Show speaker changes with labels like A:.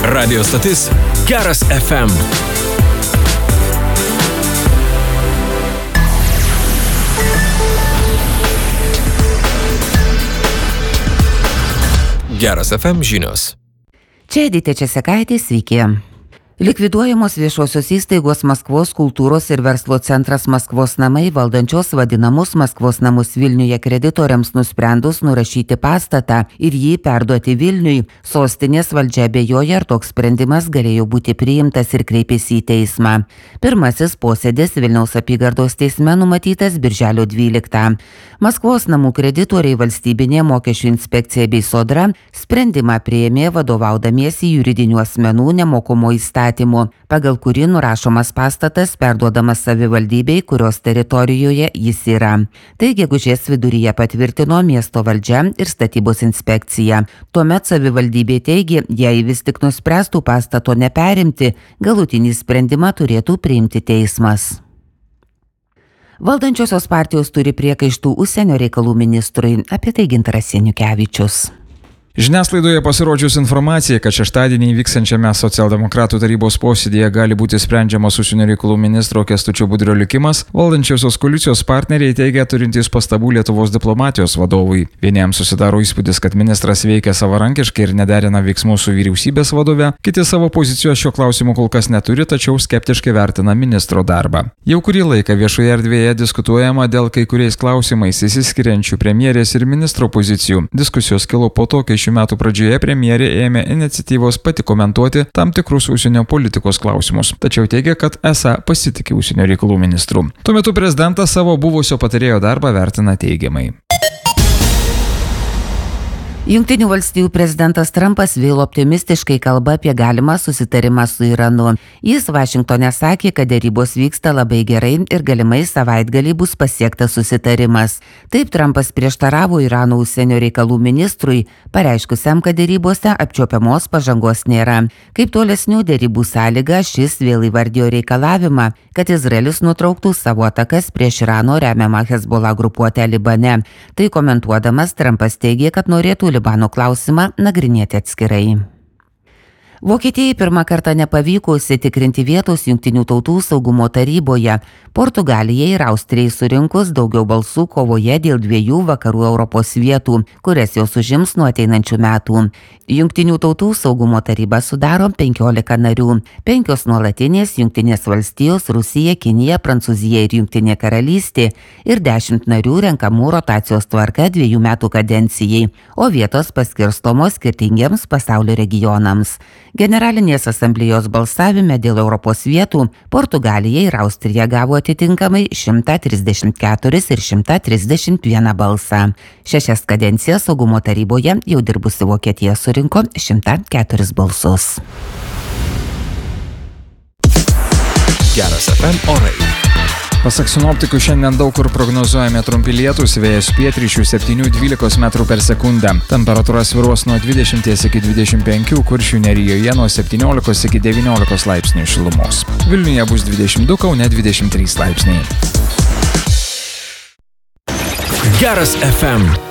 A: Radio stotis Geras FM. Geras FM žinios.
B: Čia Edita Česekaitė, sveiki. Likviduojamos viešosios įstaigos Maskvos kultūros ir verslo centras Maskvos namai valdančios vadinamus Maskvos namus Vilniuje kreditoriams nusprendus nurašyti pastatą ir jį perduoti Vilniui. Sostinės valdžia abejoja, ar toks sprendimas galėjo būti priimtas ir kreipėsi į teismą. Pirmasis posėdis Vilniaus apygardos teisme numatytas birželio 12. Maskvos namų kreditoriai Valstybinė mokesčių inspekcija bei Sodra sprendimą priėmė vadovaudamiesi juridinių asmenų nemokumo įstatymu, pagal kurį nurašomas pastatas perduodamas savivaldybei, kurios teritorijoje jis yra. Tai gegužės viduryje patvirtino miesto valdžia ir statybos inspekcija. Tuomet savivaldybė teigė, jei vis tik nuspręstų pastato neperimti, galutinį sprendimą turėtų priimti teismas. Valdančiosios partijos turi priekaištų užsienio reikalų ministrui, apie tai Gintaras Seniukevičius.
C: Žiniasklaidoje pasirodžius informacija, kad šeštadienį vyksiančiame socialdemokratų tarybos posėdėje gali būti sprendžiamas užsienio reikalų ministro Kęstučio Budrio likimas, valdančiosios koalicijos partneriai teigia turintys pastabų Lietuvos diplomatijos vadovui. Vieniems susidaro įspūdis, kad ministras veikia savarankiškai ir nederina veiksmų su vyriausybės vadove, kiti savo pozicijos šio klausimu kol kas neturi, tačiau skeptiškai vertina ministro darbą. Jau kurį laiką viešoje erdvėje diskutuojama dėl kai kuriais klausimais išsiskiriančių premjerės ir ministro pozicijų. Diskusijos kilo po to, kai šių metų pradžioje premjerė ėmė iniciatyvos pati komentuoti tam tikrus užsienio politikos klausimus, tačiau teigia, kad esą pasitikė užsienio reikalų ministru. Tuo metu prezidentas savo buvusio patarėjo darbą vertina teigiamai.
B: Jungtinių valstijų prezidentas Trumpas vėl optimistiškai kalba apie galimą susitarimą su Iranu. Jis Vašingtone sakė, kad dėrybos vyksta labai gerai ir galimai savaitgalį bus pasiektas susitarimas. Taip Trumpas prieštaravo Irano užsienio reikalų ministrui, pareiškusiam, kad dėrybose apčiuopiamos pažangos nėra. Kaip tolesnių dėrybų sąlyga, šis vėl įvardijo reikalavimą, kad Izraelis nutrauktų savo atakas prieš Irano remiamą Hezbollah grupuotę Libane. Tai komentuodamas, Trumpas teigė, kad norėtų Libano klausimą nagrinėti atskirai. Vokietijai pirmą kartą nepavyko užsitikrinti vietos Jungtinių tautų saugumo taryboje. Portugalijai ir Austrijai surinkus daugiau balsų kovoje dėl 2 vakarų Europos vietų, kurias jos užims nuo ateinančių metų. Jungtinių tautų saugumo taryba sudaro 15 narių. 5 nuolatinės Jungtinės valstijos, Rusija, Kinija, Prancūzija ir Jungtinė karalystė ir 10 narių renkamų rotacijos tvarka 2 metų kadencijai, o vietos paskirstomos skirtingiems pasaulio regionams. Generalinės asamblėjos balsavime dėl Europos vietų Portugalija ir Austrija gavo atitinkamai 134 ir 131 balsą. 6 kadencijas saugumo taryboje jau dirbusi Vokietija surinko 104 balsus.
A: Geras FM orai.
C: Pasak sinoptikų, šiandien daug kur prognozuojami trumpi lietūs, vėjas pietryčių 7–12 metrų per sekundę. Temperatūra svyruos nuo 20 iki 25, Kuršių nerijoje nuo 17 iki 19 laipsnių šilumos. Vilniuje bus 22, Kaune 23 laipsniai.
A: Geras FM.